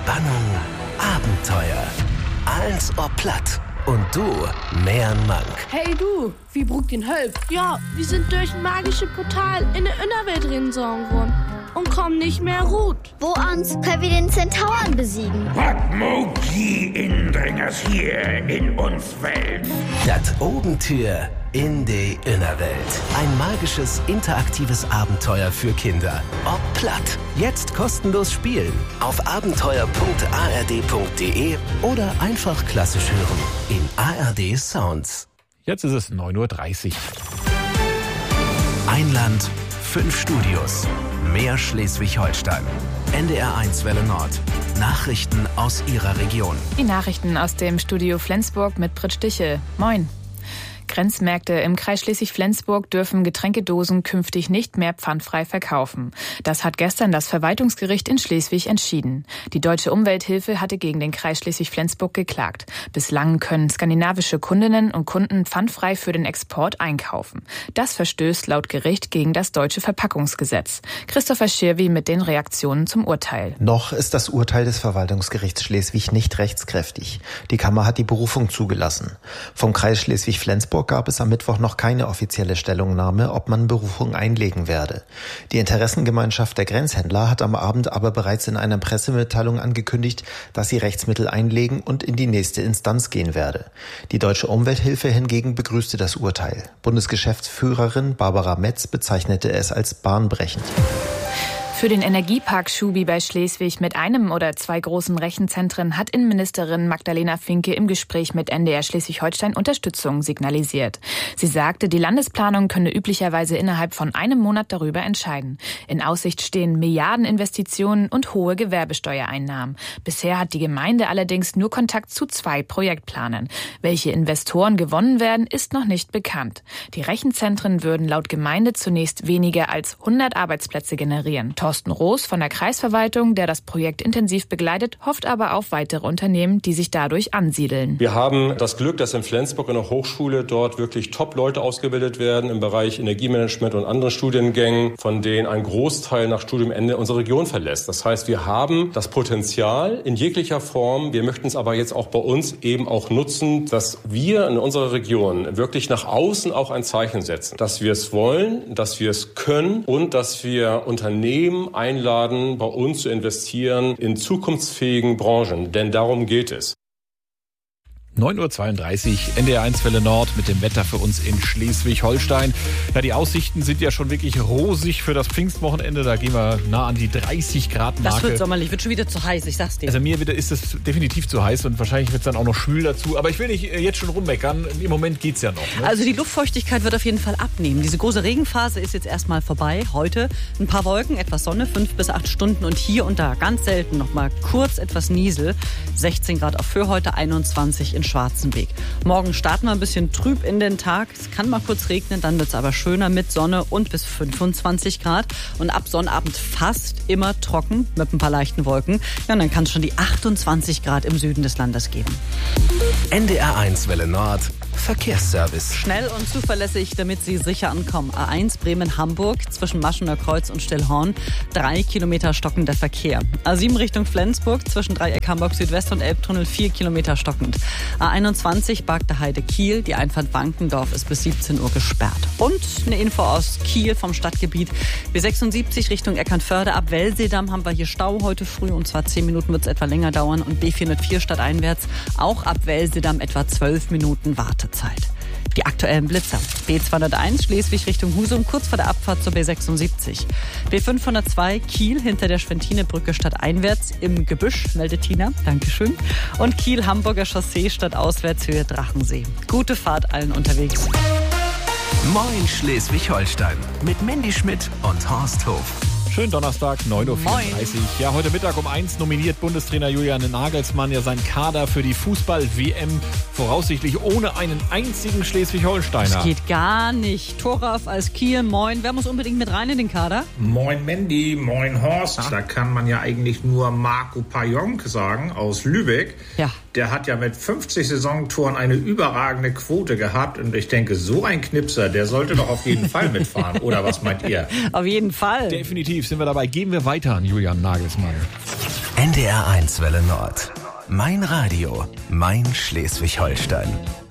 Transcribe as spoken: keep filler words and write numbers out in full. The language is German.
Spannung, Abenteuer. Als ob platt. Und du, mehr Mank. Hey du, wie brugt den Hölp? Ja, wir sind durch ein magisches Portal in der Innerwelt reingesogen worden und kommen nicht mehr gut. Wo ans können wir den Zentauren besiegen? Was mogt die Indringers hier in uns Welt? Das Obentür in die Innerwelt. Ein magisches, interaktives Abenteuer für Kinder. Ob platt. Jetzt kostenlos spielen. Auf abenteuer punkt a r d punkt d e oder einfach klassisch hören. In A R D Sounds. Jetzt ist es neun Uhr dreißig. Ein Land, fünf Studios. Mehr Schleswig-Holstein. N D R eins Welle Nord. Nachrichten aus Ihrer Region. Die Nachrichten aus dem Studio Flensburg mit Brit Stichel. Moin. Grenzmärkte im Kreis Schleswig-Flensburg dürfen Getränkedosen künftig nicht mehr pfandfrei verkaufen. Das hat gestern das Verwaltungsgericht in Schleswig entschieden. Die Deutsche Umwelthilfe hatte gegen den Kreis Schleswig-Flensburg geklagt. Bislang können skandinavische Kundinnen und Kunden pfandfrei für den Export einkaufen. Das verstößt laut Gericht gegen das deutsche Verpackungsgesetz. Christopher Schirwi mit den Reaktionen zum Urteil. Noch ist das Urteil des Verwaltungsgerichts Schleswig nicht rechtskräftig. Die Kammer hat die Berufung zugelassen. Vom Kreis Schleswig-Flensburg gab es am Mittwoch noch keine offizielle Stellungnahme, ob man Berufung einlegen werde. Die Interessengemeinschaft der Grenzhändler hat am Abend aber bereits in einer Pressemitteilung angekündigt, dass sie Rechtsmittel einlegen und in die nächste Instanz gehen werde. Die Deutsche Umwelthilfe hingegen begrüßte das Urteil. Bundesgeschäftsführerin Barbara Metz bezeichnete es als bahnbrechend. Für den Energiepark Schubi bei Schleswig mit einem oder zwei großen Rechenzentren hat Innenministerin Magdalena Finke im Gespräch mit N D R Schleswig-Holstein Unterstützung signalisiert. Sie sagte, die Landesplanung könne üblicherweise innerhalb von einem Monat darüber entscheiden. In Aussicht stehen Milliardeninvestitionen und hohe Gewerbesteuereinnahmen. Bisher hat die Gemeinde allerdings nur Kontakt zu zwei Projektplanern. Welche Investoren gewonnen werden, ist noch nicht bekannt. Die Rechenzentren würden laut Gemeinde zunächst weniger als hundert Arbeitsplätze generieren. Thorsten Roos von der Kreisverwaltung, der das Projekt intensiv begleitet, hofft aber auf weitere Unternehmen, die sich dadurch ansiedeln. Wir haben das Glück, dass in Flensburg in der Hochschule dort wirklich Top-Leute ausgebildet werden im Bereich Energiemanagement und anderen Studiengängen, von denen ein Großteil nach Studiumende unsere Region verlässt. Das heißt, wir haben das Potenzial in jeglicher Form. Wir möchten es aber jetzt auch bei uns eben auch nutzen, dass wir in unserer Region wirklich nach außen auch ein Zeichen setzen, dass wir es wollen, dass wir es können und dass wir Unternehmen einladen, bei uns zu investieren in zukunftsfähigen Branchen, denn darum geht es. neun Uhr zweiunddreißig, N D R eins Welle Nord mit dem Wetter für uns in Schleswig-Holstein. Ja, die Aussichten sind ja schon wirklich rosig für das Pfingstwochenende. Da gehen wir nah an die dreißig Grad Marke. Das wird sommerlich, wird schon wieder zu heiß, ich sag's dir. Also mir wieder ist es definitiv zu heiß und wahrscheinlich wird es dann auch noch schwül dazu. Aber ich will nicht jetzt schon rummeckern. Im Moment geht's ja noch. Ne? Also die Luftfeuchtigkeit wird auf jeden Fall abnehmen. Diese große Regenphase ist jetzt erstmal vorbei. Heute ein paar Wolken, etwas Sonne, fünf bis acht Stunden und hier und da ganz selten noch mal kurz etwas Niesel. sechzehn Grad auch für heute, einundzwanzig in Schwarzenbeek. Morgen starten wir ein bisschen trüb in den Tag. Es kann mal kurz regnen, dann wird es aber schöner mit Sonne und bis fünfundzwanzig Grad. Und ab Sonnabend fast immer trocken mit ein paar leichten Wolken. Ja, und dann kann es schon die achtundzwanzig Grad im Süden des Landes geben. N D R eins Welle Nord. Verkehrsservice. Schnell und zuverlässig, damit Sie sicher ankommen. A eins Bremen-Hamburg zwischen Maschener Kreuz und Stillhorn. Drei Kilometer stockender Verkehr. A sieben Richtung Flensburg zwischen Dreieck Hamburg Südwest und Elbtunnel. Vier Kilometer stockend. A einundzwanzig Bagde Heide Kiel. Die Einfahrt Wankendorf ist bis siebzehn Uhr gesperrt. Und eine Info aus Kiel vom Stadtgebiet. B sechsundsiebzig Richtung Eckernförde. Ab Wellseedamm haben wir hier Stau heute früh. Und zwar zehn Minuten wird es etwa länger dauern. Und B vierhundertvier stadteinwärts auch ab Wellseedamm etwa zwölf Minuten Wartezeit. Die aktuellen Blitzer. B zweihunderteins Schleswig Richtung Husum, kurz vor der Abfahrt zur B sechsundsiebzig. B fünfhundertzwei Kiel hinter der Schwentinebrücke stadteinwärts im Gebüsch, meldet Tina. Dankeschön. Und Kiel Hamburger Chaussee stadtauswärts Höhe Drachensee. Gute Fahrt allen unterwegs. Moin Schleswig-Holstein mit Mandy Schmidt und Horst Hof. Schönen Donnerstag, neun Uhr vierunddreißig. Ja, heute Mittag um eins nominiert Bundestrainer Julian Nagelsmann ja seinen Kader für die Fußball-W M, voraussichtlich ohne einen einzigen Schleswig-Holsteiner. Das geht gar nicht. Toraf als Kiel, moin. Wer muss unbedingt mit rein in den Kader? Moin Mandy, moin Horst. Ah. Da kann man ja eigentlich nur Marco Payonk sagen aus Lübeck. Ja. der hat ja mit fünfzig Saisontouren eine überragende Quote gehabt. Und ich denke, so ein Knipser, der sollte doch auf jeden Fall mitfahren. Oder was meint ihr? Auf jeden Fall. Definitiv sind wir dabei. Gehen wir weiter an Julian Nagelsmann. N D R eins Welle Nord. Mein Radio, mein Schleswig-Holstein.